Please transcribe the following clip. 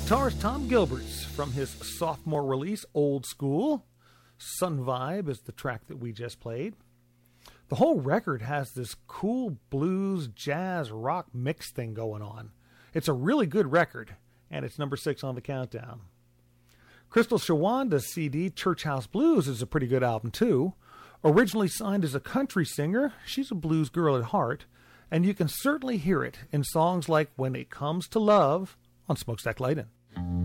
Guitarist Tom Gilbert's from his sophomore release, Old School. Sun Vibe is the track that we just played. The whole record has this cool blues, jazz, rock mix thing going on. It's a really good record, and it's number 6 on the countdown. Crystal Shawanda's CD, Church House Blues, is a pretty good album, too. Originally signed as a country singer, she's a blues girl at heart, and you can certainly hear it in songs like When It Comes to Love on Smokestack Lightin'.